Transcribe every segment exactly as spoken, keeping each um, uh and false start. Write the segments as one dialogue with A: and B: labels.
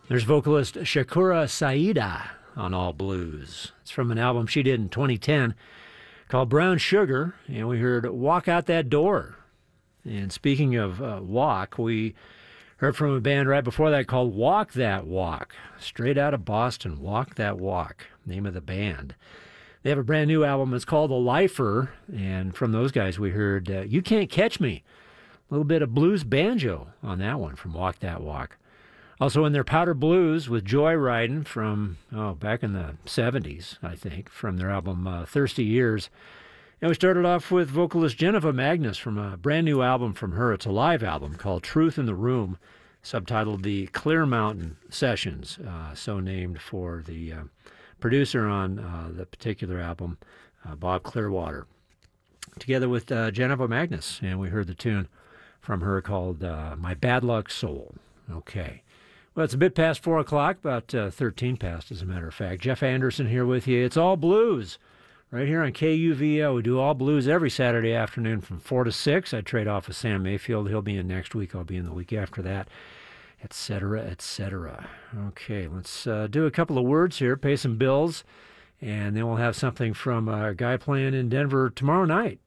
A: There's vocalist Shakura Saida on All Blues. It's from an album she did in twenty ten called Brown Sugar, and we heard Walk Out That Door. And speaking of uh, walk, we heard from a band right before that called Walk That Walk. Straight out of Boston, Walk That Walk, name of the band. They have a brand new album. It's called The Lifer, and from those guys we heard uh, You Can't Catch Me. A little bit of blues banjo on that one from Walk That Walk. Also in their Powder Blues with Joyridin' from, oh, back in the seventies, I think, from their album uh, Thirsty Years. And we started off with vocalist Jennifer Magnus from a brand new album from her. It's a live album called Truth in the Room, subtitled The Clear Mountain Sessions, uh, so named for the uh, producer on uh, the particular album, uh, Bob Clearwater, together with uh, Jennifer Magnus. And we heard the tune from her called uh, My Bad Luck Soul. Okay. Well, it's a bit past four o'clock, about uh, thirteen past, as a matter of fact. Jeff Anderson here with you. It's All Blues, right here on K U V O. We do All Blues every Saturday afternoon from four to six. I trade off with Sam Mayfield. He'll be in next week. I'll be in the week after that, et cetera, et cetera. Okay, let's uh, do a couple of words here, pay some bills, and then we'll have something from a guy playing in Denver tomorrow night.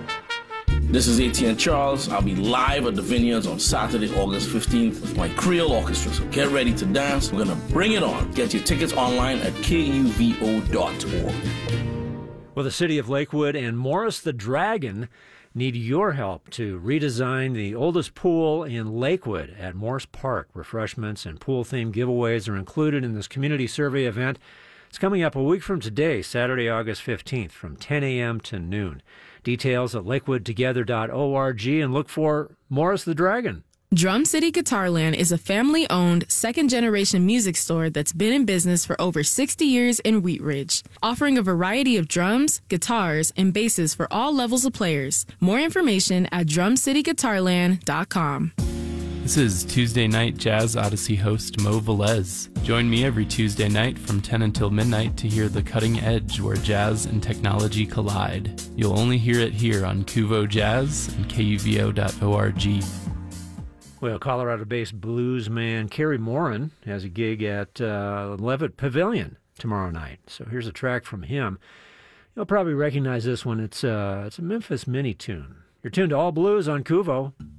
B: This is A T N Charles. I'll be live at the Vineyards on Saturday, August fifteenth with my Creole Orchestra. So get ready to dance. We're going to bring it on. Get your tickets online at K U V O dot org.
A: Well, the city of Lakewood and Morris the Dragon need your help to redesign the oldest pool in Lakewood at Morris Park. Refreshments and pool-themed giveaways are included in this community survey event. It's coming up a week from today, Saturday, August fifteenth, from ten a.m. to noon. Details at lakewood together dot org, and look for Morris the Dragon.
C: Drum City Guitarland is a family-owned, second-generation music store that's been in business for over sixty years in Wheat Ridge, offering a variety of drums, guitars, and basses for all levels of players. More information at drum city guitarland dot com.
D: This is Tuesday Night Jazz Odyssey host Mo Velez. Join me every Tuesday night from ten until midnight to hear The Cutting Edge, where jazz and technology collide. You'll only hear it here on Kuvo Jazz and K U V O dot org.
A: Well, Colorado-based bluesman Kerry Morin has a gig at uh, Levitt Pavilion tomorrow night. So here's a track from him. You'll probably recognize this one. It's, uh, it's a Memphis Mini tune. You're tuned to All Blues on Kuvo.